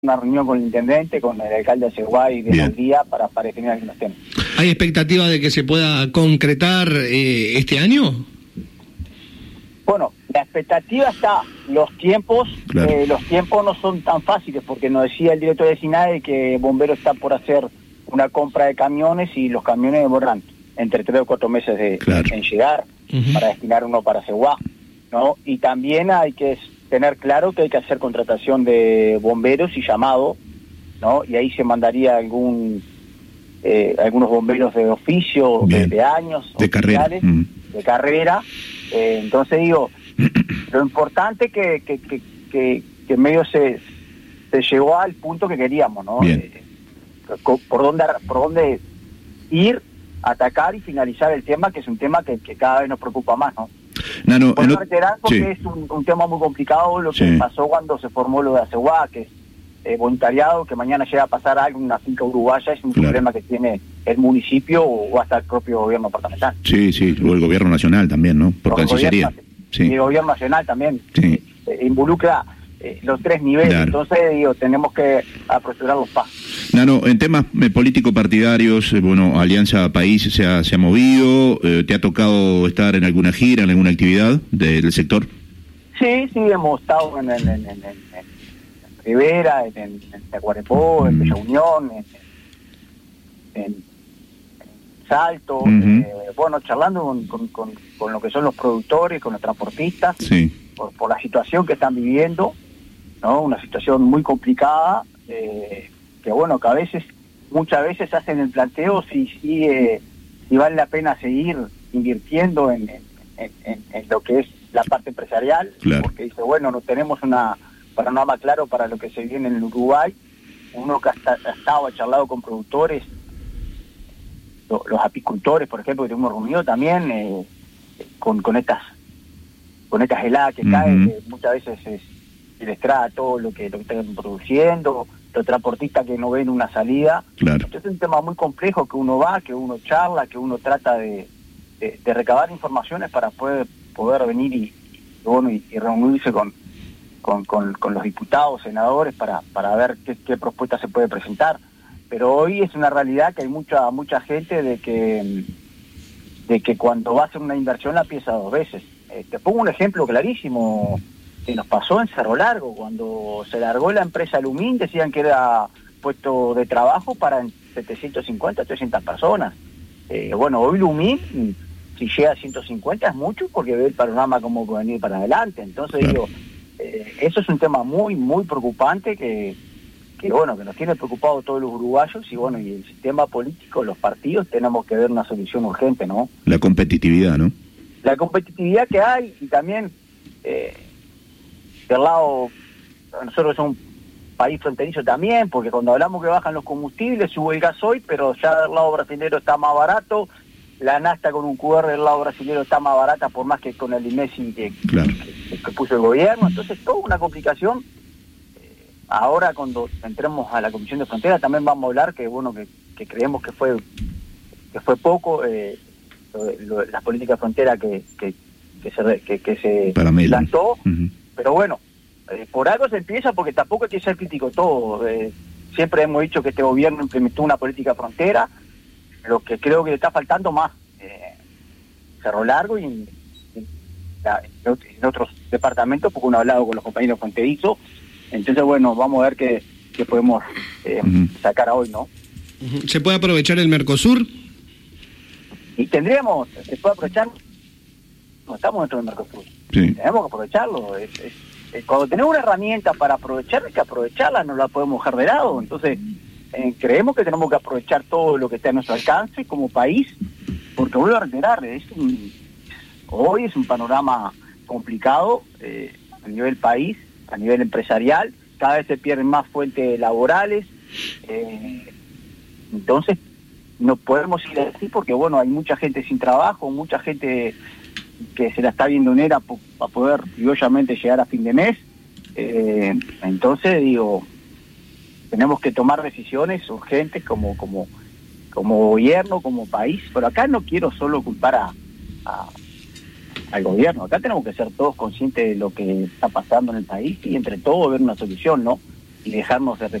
una reunión con el intendente, con el alcalde de Aceguá de el día para definir algunos temas. ¿Hay expectativa de que se pueda concretar este año? Bueno, la expectativa está, los tiempos claro. Los tiempos no son tan fáciles, porque nos decía el director de SINAE que Bombero está por hacer una compra de camiones y los camiones demoran entre 3 o 4 meses en llegar, para destinar uno para Aceguá, ¿no? Y también hay que tener claro que hay que hacer contratación de bomberos y llamado, ¿no? Y ahí se mandaría algunos bomberos de oficio, de años, de carrera. De carrera. Entonces digo, lo importante que medio se llegó al punto que queríamos, ¿no? Por dónde ir, atacar y finalizar el tema, que es un tema que cada vez nos preocupa más, ¿no? Porque es un tema muy complicado lo que pasó cuando se formó lo de Aceguá, que es voluntariado, que mañana llega a pasar algo en una finca uruguaya, es un problema que tiene el municipio o hasta el propio gobierno departamental. Sí, o el gobierno nacional también, ¿no? Por Cancillería. Y el gobierno nacional también involucra los 3 niveles, entonces digo, tenemos que apresurar los pasos. Nano, en temas político-partidarios, Alianza País se ha movido, ¿te ha tocado estar en alguna gira, en alguna actividad del sector? Sí, hemos estado en Rivera, en Tacuarembó, en Bella Unión, en Salto, charlando con lo que son los productores, con los transportistas, por la situación que están viviendo, ¿no? Una situación muy complicada, que muchas veces hacen el planteo si vale la pena seguir invirtiendo en lo que es la parte empresarial, porque dice, no tenemos una panorama claro para lo que se viene en el Uruguay. Uno que ha charlado con productores, los apicultores, por ejemplo, que tenemos reunido también con estas heladas que caen, que muchas veces se les trae todo lo que están produciendo, los transportistas que no ven una salida. Entonces es un tema muy complejo que uno va, que uno charla, que uno trata de recabar informaciones para poder venir y reunirse con los diputados, senadores, para ver qué propuesta se puede presentar. Pero hoy es una realidad que hay mucha gente de que cuando va a hacer una inversión la piensa 2 veces. Te pongo un ejemplo clarísimo que nos pasó en Cerro Largo, cuando se largó la empresa Lumín, decían que era puesto de trabajo para 750, 300 personas. Hoy Lumín, si llega a 150 es mucho, porque ve el panorama como puede venir para adelante. Entonces eso es un tema muy, muy preocupante que nos tiene preocupados todos los uruguayos y el sistema político, los partidos, tenemos que ver una solución urgente, ¿no? La competitividad, ¿no? La competitividad que hay, y también del lado, nosotros somos un país fronterizo también, porque cuando hablamos que bajan los combustibles, sube el gasoil, pero ya del lado brasilero está más barato, la nafta con un QR del lado brasilero está más barata, por más que con el IMESI que puso el gobierno. Entonces toda una complicación. Ahora cuando entremos a la Comisión de Frontera también vamos a hablar que creemos que fue poco la política de frontera que se plantó, pero por algo se empieza, porque tampoco hay que ser crítico todo. Siempre hemos dicho que este gobierno implementó una política de frontera, lo que creo que le está faltando más Cerro Largo y en otros departamentos, porque uno ha hablado con los compañeros fronterizos. Entonces, vamos a ver qué podemos sacar a hoy, ¿no? ¿Se puede aprovechar el Mercosur? Y se puede aprovechar. No estamos dentro del Mercosur. Tenemos que aprovecharlo. Cuando tenemos una herramienta para aprovecharla, hay que aprovecharla, no la podemos dejar de lado. Entonces, creemos que tenemos que aprovechar todo lo que está a nuestro alcance como país, porque vuelvo a reiterar, hoy es un panorama complicado a nivel país, a nivel empresarial, cada vez se pierden más fuentes laborales, entonces no podemos ir así, porque hay mucha gente sin trabajo, mucha gente que se la está viendo negra para poder criollamente llegar a fin de mes. Entonces tenemos que tomar decisiones urgentes como gobierno, como país, pero acá no quiero solo culpar al gobierno. Acá tenemos que ser todos conscientes de lo que está pasando en el país y entre todos ver una solución, ¿no? dejarnos de